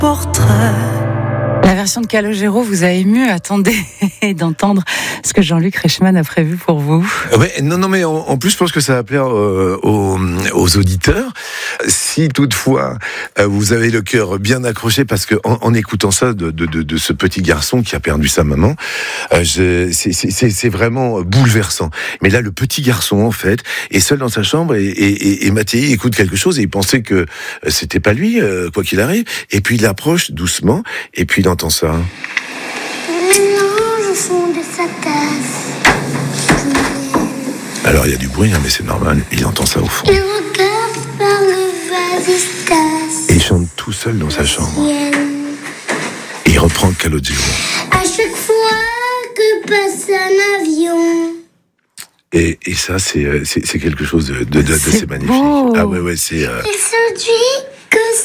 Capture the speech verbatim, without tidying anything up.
Portrait. La version de Calogero vous a ému. Attendez d'entendre ce que Jean-Luc Reichmann a prévu pour vous. Ouais, non, non, mais en, en plus, je pense que ça va plaire euh, aux, aux auditeurs. Si toutefois euh, vous avez le cœur bien accroché, parce que en, en écoutant ça de, de, de, de ce petit garçon qui a perdu sa maman, euh, je, c'est, c'est, c'est vraiment bouleversant. Mais là, le petit garçon, en fait, est seul dans sa chambre et, et, et, et Mathieu écoute quelque chose et il pensait que c'était pas lui, euh, quoi qu'il arrive. Et puis il approche doucement et puis il entend ça. Mélange au fond de sa tasse. Alors il y a du bruit, hein, mais c'est normal, il entend ça au fond. Il regarde par le vasistas. Et il chante tout seul dans sa chambre. Et il reprend Calogero. À chaque fois que passe un avion. Et, et ça, c'est, c'est, c'est quelque chose de, de, de, de C'est c'est magnifique. beau. Ah ouais, ouais, c'est... Euh... Il se dit